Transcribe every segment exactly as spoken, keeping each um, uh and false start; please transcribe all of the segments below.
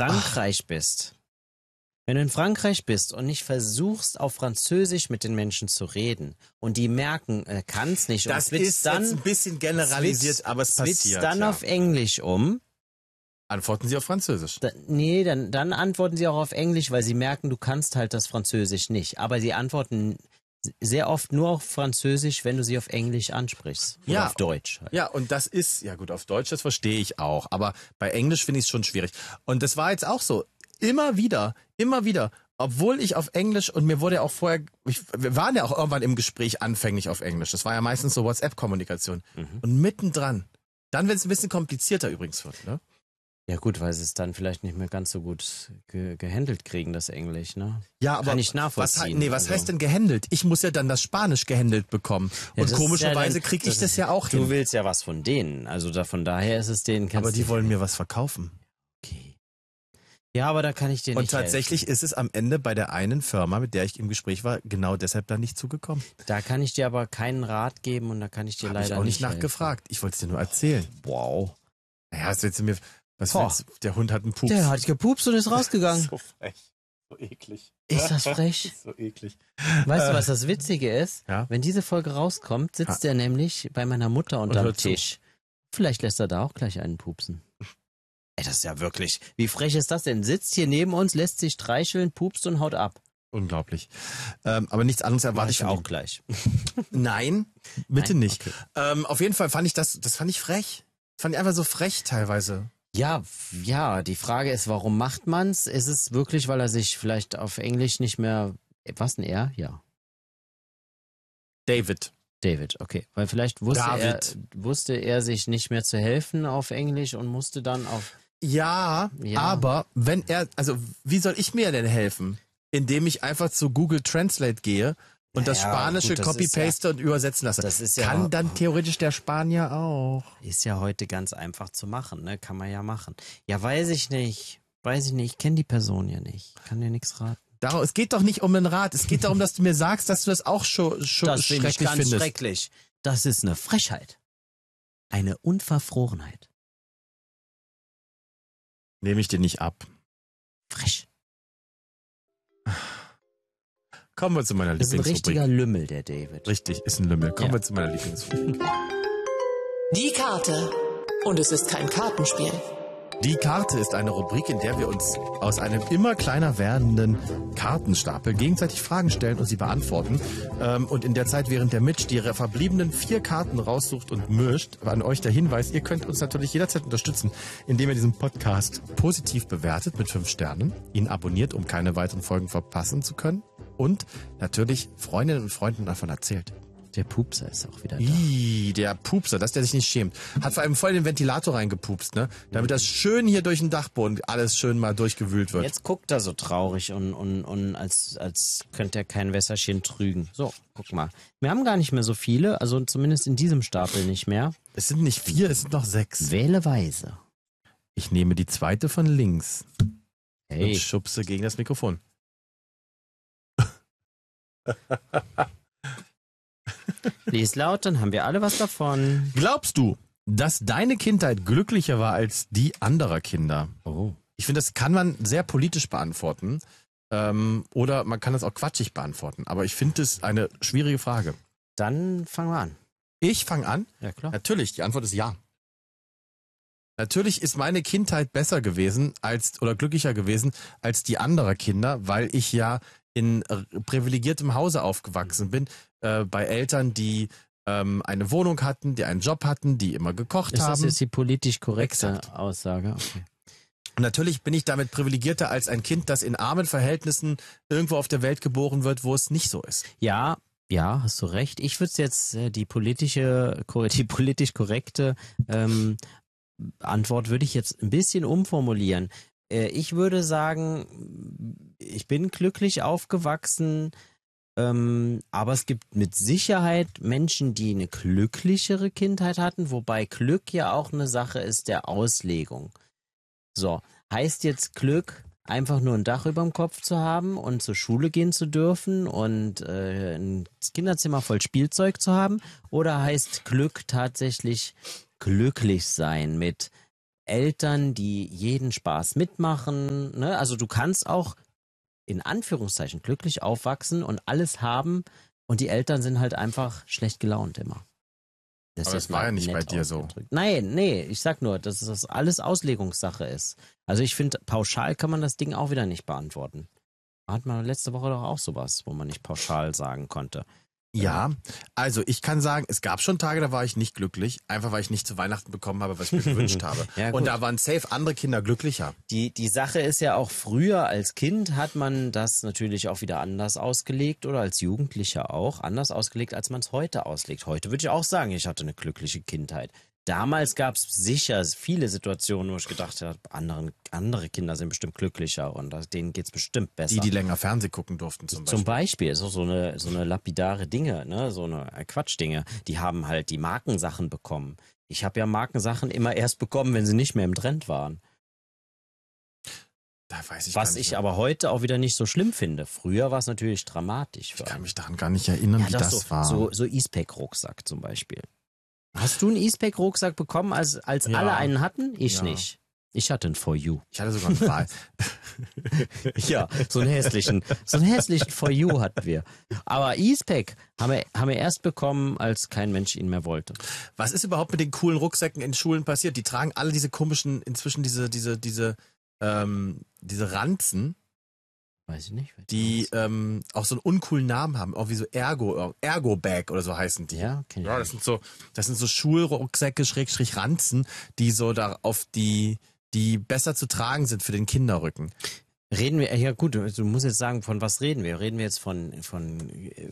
Frankreich bist, wenn du in Frankreich bist und nicht versuchst, auf Französisch mit den Menschen zu reden und die merken, er kann es nicht. Das und ist dann, jetzt ein bisschen generalisiert, switcht, aber es passiert. dann ja. auf Englisch um. Antworten Sie auf Französisch. Da, nee, dann, dann antworten sie auch auf Englisch, weil sie merken, du kannst halt das Französisch nicht. Aber sie antworten sehr oft nur auf Französisch, wenn du sie auf Englisch ansprichst. Oder Ja, auf Deutsch. Halt. Ja, und das ist, ja gut, auf Deutsch, das verstehe ich auch. Aber bei Englisch finde ich es schon schwierig. Und das war jetzt auch so. Immer wieder, immer wieder. Obwohl ich auf Englisch, und mir wurde ja auch vorher, ich, wir waren ja auch irgendwann im Gespräch anfänglich auf Englisch. Das war ja meistens so WhatsApp-Kommunikation. Mhm. Und mittendran, dann, wenn es ein bisschen komplizierter übrigens wird, ne? Ja gut, weil sie es dann vielleicht nicht mehr ganz so gut ge gehandelt kriegen, das Englisch, ne? Ja, aber kann ich nachvollziehen. Was, nee, was also. heißt denn gehandelt? Ich muss ja dann das Spanisch gehandelt bekommen. Ja, und komischerweise ja kriege ich das ja auch hin. Du willst ja was von denen, also da, von daher ist es denen... Aber die wollen mir was verkaufen. Okay. Ja, aber da kann ich dir nicht Und tatsächlich helfen. ist es am Ende bei der einen Firma, mit der ich im Gespräch war, genau deshalb dann nicht zugekommen. Da kann ich dir aber keinen Rat geben und da kann ich dir Hab leider ich auch nicht nicht nachgefragt. Ich wollte es dir nur erzählen. Wow. Naja, was willst du mir... Was willst du? Der Hund hat einen Pups. Der hat gepupst und ist rausgegangen. So frech. So eklig. Ist das frech? So eklig. Weißt Äh, du, was das Witzige ist? Ja? Wenn diese Folge rauskommt, sitzt er nämlich bei meiner Mutter unterm hört zu. Tisch. Vielleicht lässt er da auch gleich einen pupsen. Ey, das ist ja wirklich... Wie frech ist das denn? Sitzt hier neben uns, lässt sich streicheln, pupst und haut ab. Unglaublich. Ähm, aber nichts anderes erwarte ich ich von auch ihm. gleich. Nein, bitte Nein? nicht. Okay. Ähm, auf jeden Fall fand ich das, das fand ich frech. Das fand ich einfach so frech teilweise. Ja, ja, die Frage ist, warum macht man's? Ist es wirklich, weil er sich vielleicht auf Englisch nicht mehr... Was denn er? Ja. David. David, okay. Weil vielleicht wusste er, David. wusste er sich nicht mehr zu helfen auf Englisch und musste dann auf... Ja, Ja. aber wenn er, also wie soll ich mir denn helfen? Indem ich einfach zu Google Translate gehe und das Ja, Spanische gut, das copy-paste und übersetzen lasse. Das ist ja, Kann dann theoretisch der Spanier auch. ist ja heute ganz einfach zu machen, ne? Kann man ja machen. Ja, weiß ich nicht. Weiß ich nicht. Ich kenne die Person ja nicht. Kann dir nichts raten. Darum, es geht doch nicht um den Rat. Es geht darum, dass du mir sagst, dass du das auch schon, schon Das finde ich schrecklich ganz findest. schrecklich. Das ist eine Frechheit. Eine Unverfrorenheit. Nehme ich dir nicht ab. Frech. Kommen wir zu meiner Das ist ein Lieblingsrubrik. richtiger Lümmel, der David. Richtig, ist ein Lümmel. Kommen Ja. wir zu meiner Lieblingsrubrik. Die Karte. Und es ist kein Kartenspiel. Die Karte ist eine Rubrik, in der wir uns aus einem immer kleiner werdenden Kartenstapel gegenseitig Fragen stellen und sie beantworten. Ähm, und in der Zeit, während der Mitch die verbliebenen vier Karten raussucht und mischt, an euch der Hinweis, ihr könnt uns natürlich jederzeit unterstützen, indem ihr diesen Podcast positiv bewertet mit fünf Sternen, ihn abonniert, um keine weiteren Folgen verpassen zu können und natürlich Freundinnen und Freunden davon erzählt. Der Pupser ist auch wieder da. Ih, der Pupser, dass der sich nicht schämt. Hat vor allem voll den Ventilator reingepupst, ne? Damit das schön hier durch den Dachboden alles schön mal durchgewühlt wird. Jetzt guckt er so traurig und, und, und als, als könnte er kein Wässerchen trügen. So, guck mal. Wir haben gar nicht mehr so viele, also zumindest in diesem Stapel nicht mehr. Es sind nicht vier, es sind noch sechs. Wähle weise. Ich nehme die zweite von links Hey, und schubse gegen das Mikrofon. lies laut, dann haben wir alle was davon. Glaubst du, dass deine Kindheit glücklicher war als die anderer Kinder? Oh. Ich finde, das kann man sehr politisch beantworten. Ähm, oder man kann das auch quatschig beantworten. Aber ich finde es eine schwierige Frage. Dann fangen wir an. Ich fange an. Ja, klar. Natürlich, die Antwort ist ja. Natürlich ist meine Kindheit besser gewesen als oder glücklicher gewesen als die anderer Kinder, weil ich ja in äh, privilegiertem Hause aufgewachsen bin, äh, bei Eltern, die ähm, eine Wohnung hatten, die einen Job hatten, die immer gekocht Ist das haben. jetzt die politisch korrekte Exakt. Aussage? Okay. Und natürlich bin ich damit privilegierter als ein Kind, das in armen Verhältnissen irgendwo auf der Welt geboren wird, wo es nicht so ist. Ja, ja, hast du recht. Ich würde jetzt äh, die politische, ko- die politisch korrekte ähm, Antwort würde ich jetzt ein bisschen umformulieren. Äh, ich würde sagen, ich bin glücklich aufgewachsen, ähm, aber es gibt mit Sicherheit Menschen, die eine glücklichere Kindheit hatten, wobei Glück ja auch eine Sache ist der Auslegung. So, heißt jetzt Glück, einfach nur ein Dach über dem Kopf zu haben und zur Schule gehen zu dürfen und äh, ein Kinderzimmer voll Spielzeug zu haben? Oder heißt Glück tatsächlich glücklich sein mit Eltern, die jeden Spaß mitmachen. Ne? Also du kannst auch in Anführungszeichen glücklich aufwachsen und alles haben und die Eltern sind halt einfach schlecht gelaunt immer. Das Aber ist das war mal ja nicht nett bei dir so. ausgedrückt. Nein, nee, ich sag nur, dass das alles Auslegungssache ist. Also ich finde, pauschal kann man das Ding auch wieder nicht beantworten. Hat man letzte Woche doch auch sowas, wo man nicht pauschal sagen konnte. Ja, also ich kann sagen, es gab schon Tage, da war ich nicht glücklich, einfach weil ich nicht zu Weihnachten bekommen habe, was ich mir gewünscht habe. Ja, und gut. da waren safe andere Kinder glücklicher. Die, die Sache ist ja auch, früher als Kind hat man das natürlich auch wieder anders ausgelegt oder als Jugendlicher auch anders ausgelegt, als man es heute auslegt. Heute würde ich auch sagen, ich hatte eine glückliche Kindheit. Damals gab es sicher viele Situationen, wo ich gedacht habe, anderen, andere Kinder sind bestimmt glücklicher und denen geht es bestimmt besser. Die, die länger Fernsehen gucken durften zum Beispiel. Zum Beispiel, ist auch so eine, so eine lapidare Dinge, ne, so eine Quatschdinge. Die haben halt die Markensachen bekommen. Ich habe ja Markensachen immer erst bekommen, wenn sie nicht mehr im Trend waren. Da weiß ich Was gar nicht ich mehr. aber heute auch wieder nicht so schlimm finde. Früher war es natürlich dramatisch. Ich kann mich daran gar nicht erinnern, ja, wie doch, das so, war. So, so E-Spec-Rucksack zum Beispiel. Hast du einen E-Spec-Rucksack bekommen, als, als Ja. alle einen hatten? Ich Ja. nicht. Ich hatte einen For You. Ich hatte sogar einen Wahl. Ja, so einen hässlichen, so einen hässlichen For You hatten wir. Aber E-Spec haben wir, haben wir erst bekommen, als kein Mensch ihn mehr wollte. Was ist überhaupt mit den coolen Rucksäcken in Schulen passiert? Die tragen alle diese komischen, inzwischen diese, diese, diese, ähm, diese Ranzen, Weiß ich nicht. die ähm, auch so einen uncoolen Namen haben, auch wie so Ergo, Ergo-Bag oder so heißen die. Ja, kenn ich Ja, das sind so, das sind so Schulrucksäcke, Schrägstrich Ranzen, die so da auf die, die besser zu tragen sind für den Kinderrücken. Reden wir, ja gut, du musst jetzt sagen, von was reden wir? Reden wir jetzt von, von äh,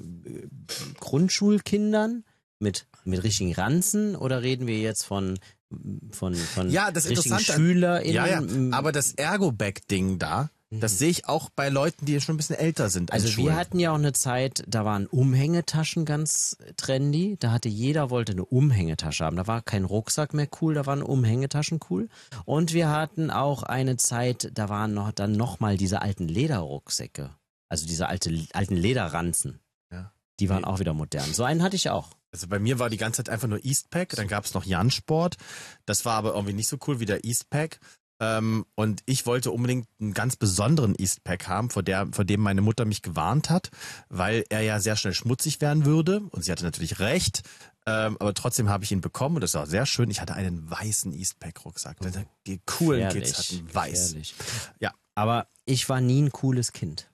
Grundschulkindern mit, mit richtigen Ranzen oder reden wir jetzt von, von, von Ja, das richtigen Interessante- SchülerInnen? Ja, ja, aber das Ergo-Bag-Ding da, das sehe ich auch bei Leuten, die schon ein bisschen älter sind. an Also Schulen. wir hatten ja auch eine Zeit, da waren Umhängetaschen ganz trendy. Da hatte jeder wollte eine Umhängetasche haben. Da war kein Rucksack mehr cool, da waren Umhängetaschen cool. Und wir hatten auch eine Zeit, da waren noch dann noch mal diese alten Lederrucksäcke. Also diese alte, alten Lederranzen. Ja. Die waren auch wieder modern. So einen hatte ich auch. Also bei mir war die ganze Zeit einfach nur Eastpak, dann gab es noch Jansport. Das war aber irgendwie nicht so cool wie der Eastpak. Ähm, und ich wollte unbedingt einen ganz besonderen Eastpak haben, vor, der, vor dem meine Mutter mich gewarnt hat, weil er ja sehr schnell schmutzig werden würde. Und sie hatte natürlich recht. Ähm, aber trotzdem habe ich ihn bekommen und das war sehr schön. Ich hatte einen weißen Eastpak-Rucksack. Die coolen Gefährlich, Kids hatten weiß. gefährlich. Ja. Aber ich war nie ein cooles Kind.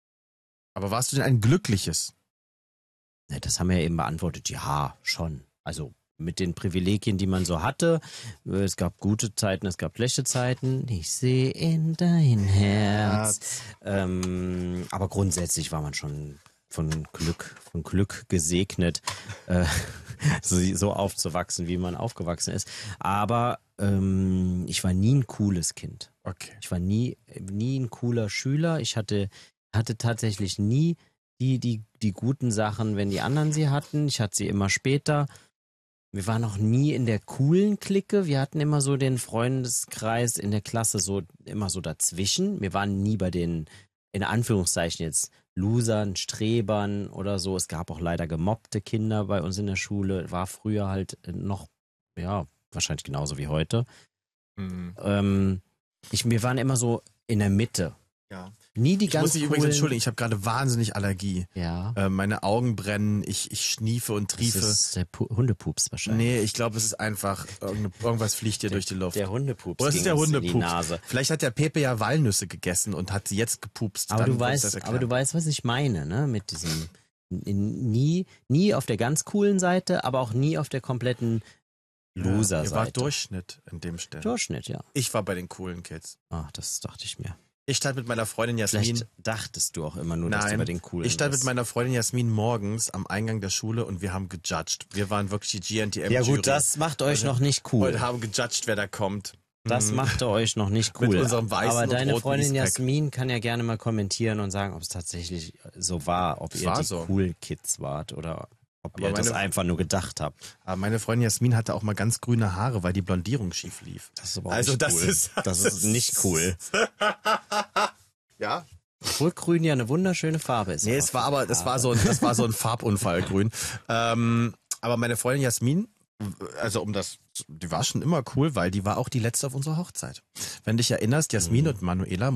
Aber warst du denn ein glückliches? Ja, das haben wir ja eben beantwortet. Ja, schon. Also mit den Privilegien, die man so hatte. Es gab gute Zeiten, es gab schlechte Zeiten. Ich sehe in dein Herz. Ähm, aber grundsätzlich war man schon von Glück, von Glück gesegnet, äh, so, so aufzuwachsen, wie man aufgewachsen ist. Aber ähm, ich war nie ein cooles Kind. Okay. Ich war nie, nie ein cooler Schüler. Ich hatte, hatte tatsächlich nie die, die, die guten Sachen, wenn die anderen sie hatten. Ich hatte sie immer später. Wir waren noch nie in der coolen Clique. Wir hatten immer so den Freundeskreis in der Klasse so immer so dazwischen. Wir waren nie bei den, in Anführungszeichen jetzt, Losern, Strebern oder so. Es gab auch leider gemobbte Kinder bei uns in der Schule. War früher halt noch, ja, wahrscheinlich genauso wie heute. Mhm. Ähm, ich, wir waren immer so in der Mitte. Ja. Nie die Ich ganz muss mich übrigens coolen- entschuldigen, ich habe gerade wahnsinnig Allergie. Ja, Äh, meine Augen brennen, ich, ich schniefe und das triefe. ist der Pu Hundepups wahrscheinlich. Nee, ich glaube, es ist einfach, irgende- irgendwas fliegt dir durch die Luft. Der Hundepups. Oder es ist der ging uns in Hundepups. die Nase. Vielleicht hat der Pepe ja Walnüsse gegessen und hat sie jetzt gepupst. Aber Dann du wird weißt, das erklären. aber du weißt, was ich meine, ne? Mit diesem n- nie, nie auf der ganz coolen Seite, aber auch nie auf der kompletten Ja, ihr Loser-Seite. wart Durchschnitt in dem Stelle. Durchschnitt, ja. Ich war bei den coolen Kids. Ach, das dachte ich mir. Ich stand mit meiner Freundin Jasmin. Vielleicht dachtest du auch immer nur, dass du Nein, bei den coolen ich stand mit bist. meiner Freundin Jasmin morgens am Eingang der Schule und wir haben gejudged. Wir waren wirklich die G N T M Ja Jury gut, das macht euch Also, noch nicht cool. und haben gejudged, wer da kommt. Das Mhm. machte euch noch nicht Mit cool. unserem weißen Aber und deine roten Freundin Eastpak. Jasmin kann ja gerne mal kommentieren und sagen, ob es tatsächlich so war, ob Es ihr war die so. coolen Kids wart oder ob Aber ihr das meine- einfach nur gedacht habt. Aber meine Freundin Jasmin hatte auch mal ganz grüne Haare, weil die Blondierung schief lief. Das ist aber auch Also nicht das cool. ist- das ist nicht cool. Ja? Obwohl grün ja eine wunderschöne Farbe ist. Nee, es war aber, das war so ein, das war so ein Farbunfall grün. Ähm, aber meine Freundin Jasmin also um das, die war schon immer cool, weil die war auch die letzte auf unserer Hochzeit. Wenn dich erinnerst, Jasmin mhm. und Manuela